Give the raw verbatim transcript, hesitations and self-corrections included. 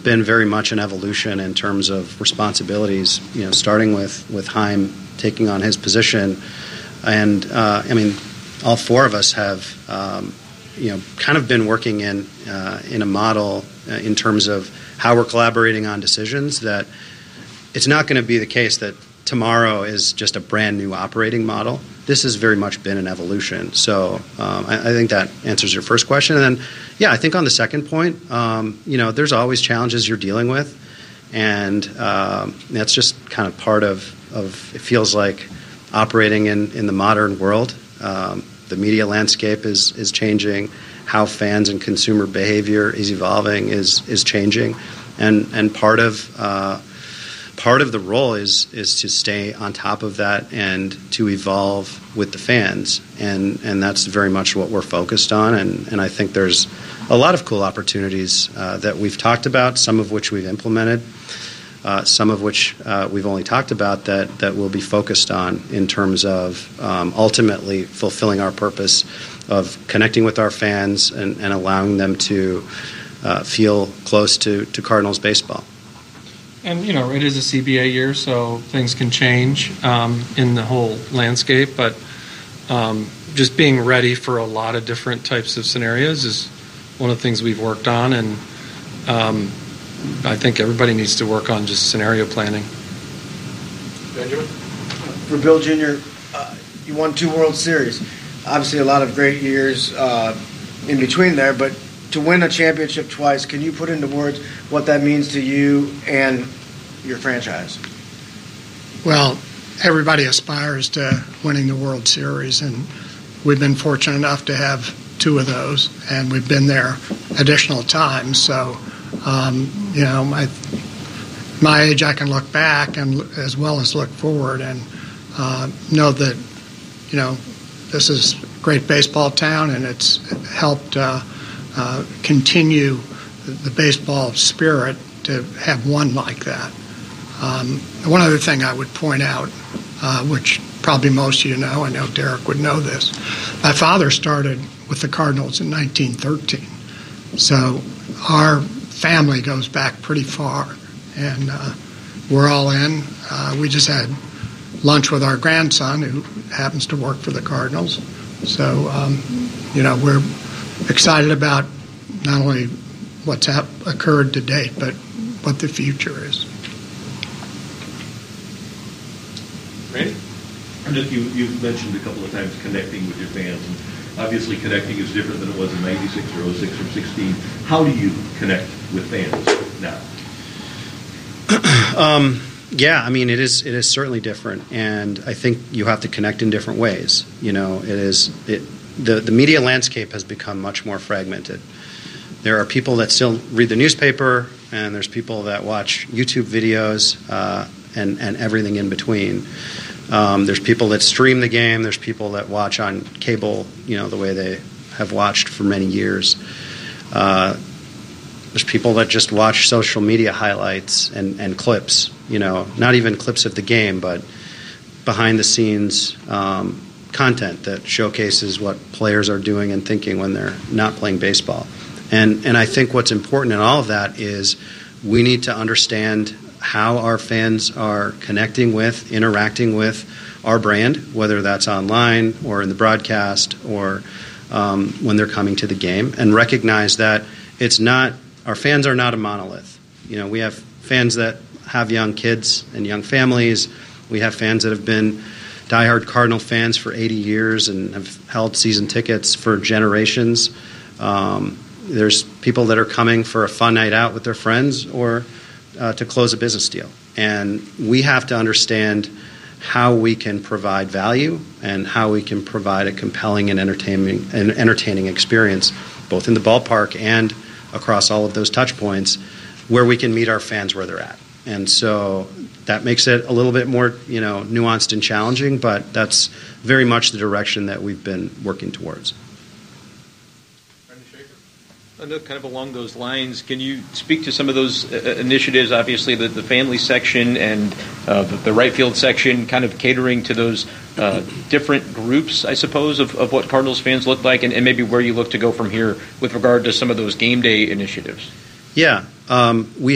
been very much an evolution in terms of responsibilities, you know, starting with, with Chaim taking on his position. And, uh, I mean, all four of us have, um, you know, kind of been working in, uh, in a model uh, in terms of how we're collaborating on decisions that it's not going to be the case that tomorrow is just a brand new operating model. This has very much been an evolution. So um, I, I think that answers your first question. And then, yeah, I think on the second point, um, you know, there's always challenges you're dealing with. And um, that's just kind of part of, of it feels like operating in, in the modern world. Um, the media landscape is, is changing. How fans and consumer behavior is evolving is, is changing. And, and part of... Uh, Part of the role is is to stay on top of that and to evolve with the fans, and and that's very much what we're focused on. And, and I think there's a lot of cool opportunities uh, that we've talked about, some of which we've implemented, uh, some of which uh, we've only talked about that that we'll be focused on in terms of um, ultimately fulfilling our purpose of connecting with our fans and, and allowing them to uh, feel close to, to Cardinals baseball. And, you know, it is a C B A year, so things can change um, in the whole landscape. But um, just being ready for a lot of different types of scenarios is one of the things we've worked on. And um, I think everybody needs to work on just scenario planning. Benjamin? For Bill Junior, uh, you won two World Series. Obviously a lot of great years uh, in between there, but to win a championship twice, can you put into words what that means to you and your franchise? Well, everybody aspires to winning the World Series, and we've been fortunate enough to have two of those, and we've been there additional times. So, um, you know, my my age, I can look back and as well as look forward, and uh, know that, you know, this is a great baseball town, and it's helped Uh, Uh, continue the baseball spirit to have one like that. Um, one other thing I would point out, uh, which probably most of you know, I know Derek would know this, my father started with the Cardinals in nineteen thirteen. So our family goes back pretty far, and uh, we're all in. Uh, we just had lunch with our grandson, who happens to work for the Cardinals. So, um, you know, we're excited about not only what's hap- occurred to date, but what the future is. Randy? Just you, you've mentioned a couple of times connecting with your fans, and obviously connecting is different than it was in ninety-six or oh six or sixteen. How do you connect with fans now? um, yeah, I mean, it is it is certainly different, and I think you have to connect in different ways. You know, it is it. The, the media landscape has become much more fragmented. There are people that still read the newspaper, and there's people that watch YouTube videos uh, and, and everything in between. Um, there's people that stream the game. There's people that watch on cable, you know, the way they have watched for many years. Uh, there's people that just watch social media highlights and, and clips, you know, not even clips of the game, but behind-the-scenes um content that showcases what players are doing and thinking when they're not playing baseball. And and I think what's important in all of that is we need to understand how our fans are connecting with, interacting with our brand, whether that's online or in the broadcast or um, when they're coming to the game, and recognize that it's not, our fans are not a monolith. You know, we have fans that have young kids and young families. We have fans that have been diehard Cardinal fans for eighty years and have held season tickets for generations. Um, there's people that are coming for a fun night out with their friends or uh, to close a business deal. And we have to understand how we can provide value and how we can provide a compelling and entertaining, and entertaining experience, both in the ballpark and across all of those touch points, where we can meet our fans where they're at. And so that makes it a little bit more, you know, nuanced and challenging, but that's very much the direction that we've been working towards. Kind of along those lines, can you speak to some of those uh, initiatives, obviously the, the family section and uh, the, the right field section, kind of catering to those uh, different groups, I suppose, of, of what Cardinals fans look like, and, and maybe where you look to go from here with regard to some of those game day initiatives? Yeah, um, we